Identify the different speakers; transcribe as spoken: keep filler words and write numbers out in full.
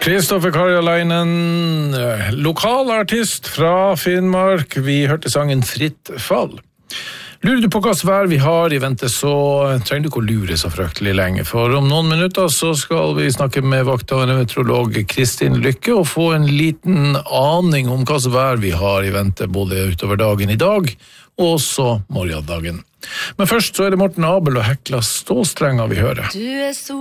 Speaker 1: Kristoffer Karjalainen, lokalartist fra Finnmark. Vi hørte sangen Fritt fall. Lurer du på hva vær vi har i vente, så trenger du ikke å lure så fryktelig lenge. For om noen minutter så skal vi snakke med vakthavende meteorolog Kristin Lykke og få en liten aning om hva vær vi har i vente, både utover dagen i dag og også morgendagen. Men først så er det Morten Abel og Hekla Stålstrenger vi hører.
Speaker 2: Du er så